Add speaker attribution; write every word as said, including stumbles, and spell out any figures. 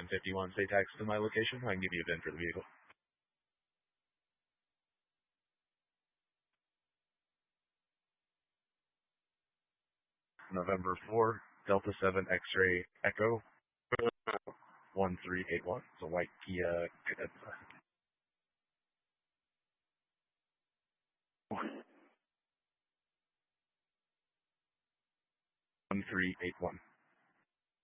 Speaker 1: fifty-one, say tax to my location. I can give you a V I N for the vehicle. November four, Delta seven X-ray Echo, one three eight one. It's a white Kia Cadenza. one three eight one.